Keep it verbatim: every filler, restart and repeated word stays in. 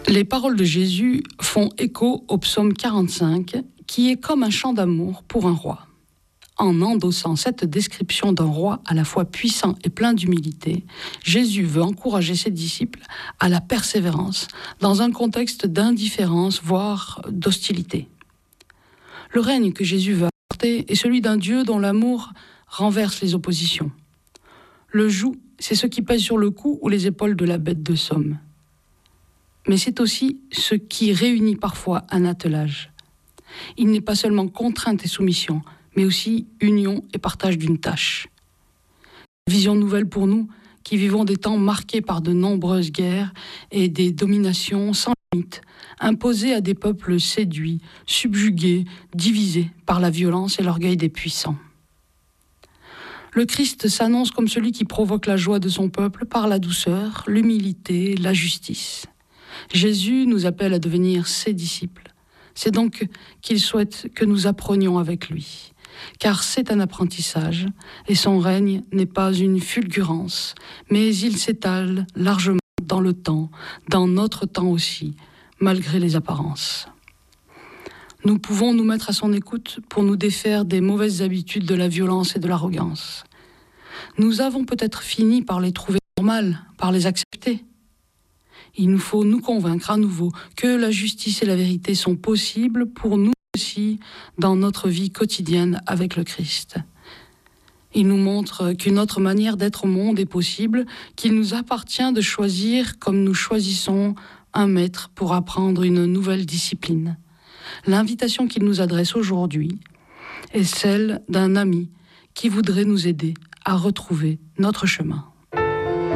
Les paroles de Jésus font écho au psaume quarante-cinq, qui est comme un chant d'amour pour un roi. En endossant cette description d'un roi à la fois puissant et plein d'humilité, Jésus veut encourager ses disciples à la persévérance dans un contexte d'indifférence, voire d'hostilité. Le règne que Jésus veut apporter est celui d'un Dieu dont l'amour renverse les oppositions. Le joug, c'est ce qui pèse sur le cou ou les épaules de la bête de somme. Mais c'est aussi ce qui réunit parfois un attelage. Il n'est pas seulement contrainte et soumission, mais aussi union et partage d'une tâche. Vision nouvelle pour nous, qui vivons des temps marqués par de nombreuses guerres et des dominations sans limite, imposées à des peuples séduits, subjugués, divisés par la violence et l'orgueil des puissants. Le Christ s'annonce comme celui qui provoque la joie de son peuple par la douceur, l'humilité, la justice. Jésus nous appelle à devenir ses disciples. C'est donc qu'il souhaite que nous apprenions avec lui, car c'est un apprentissage, et son règne n'est pas une fulgurance, mais il s'étale largement dans le temps, dans notre temps aussi, malgré les apparences. Nous pouvons nous mettre à son écoute pour nous défaire des mauvaises habitudes de la violence et de l'arrogance. Nous avons peut-être fini par les trouver normales, par les accepter. Il nous faut nous convaincre à nouveau que la justice et la vérité sont possibles pour nous aussi dans notre vie quotidienne avec le Christ. Il nous montre qu'une autre manière d'être au monde est possible, qu'il nous appartient de choisir comme nous choisissons un maître pour apprendre une nouvelle discipline. L'invitation qu'il nous adresse aujourd'hui est celle d'un ami qui voudrait nous aider à retrouver notre chemin.